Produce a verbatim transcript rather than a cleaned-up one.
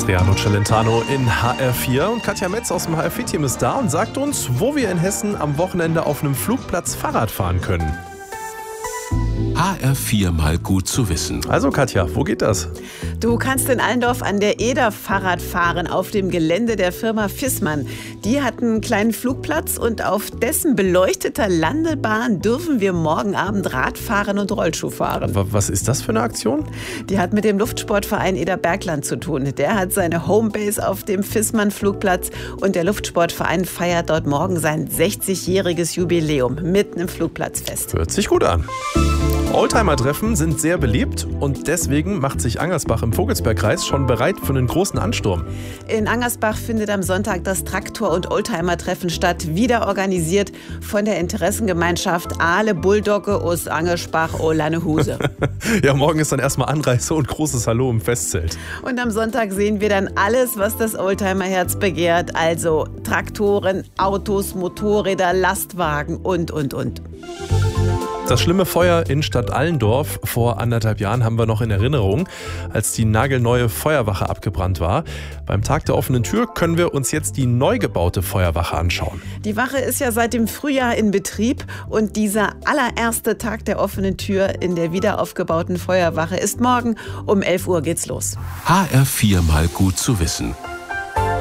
Adriano Celentano in H R vier und Katja Metz aus dem H R vier-Team ist da und sagt uns, wo wir in Hessen am Wochenende auf einem Flugplatz Fahrrad fahren können. H R vier mal gut zu wissen. Also Katja, wo geht das? Du kannst in Allendorf an der Eder Fahrrad fahren auf dem Gelände der Firma Fissmann. Die hat einen kleinen Flugplatz und auf dessen beleuchteter Landebahn dürfen wir morgen Abend Rad fahren und Rollschuh fahren. Was ist das für eine Aktion? Die hat mit dem Luftsportverein Eder Bergland zu tun. Der hat seine Homebase auf dem Fissmann Flugplatz und der Luftsportverein feiert dort morgen sein sechzigjähriges Jubiläum mitten im Flugplatzfest. Hört sich gut an. Oldtimer-Treffen sind sehr beliebt und deswegen macht sich Angersbach im Vogelsbergkreis schon bereit für einen großen Ansturm. In Angersbach findet am Sonntag das Traktor- und Oldtimer-Treffen statt, wieder organisiert von der Interessengemeinschaft Aale Bulldogge aus Angersbach o Lannehuse. Ja, morgen ist dann erstmal Anreise und großes Hallo im Festzelt. Und am Sonntag sehen wir dann alles, was das Oldtimer-Herz begehrt, also Traktoren, Autos, Motorräder, Lastwagen und, und, und. Das schlimme Feuer in Stadt Allendorf vor anderthalb Jahren haben wir noch in Erinnerung, als die nagelneue Feuerwache abgebrannt war. Beim Tag der offenen Tür können wir uns jetzt die neu gebaute Feuerwache anschauen. Die Wache ist ja seit dem Frühjahr in Betrieb und dieser allererste Tag der offenen Tür in der wiederaufgebauten Feuerwache ist morgen. Um elf Uhr geht's los. H R vier mal gut zu wissen.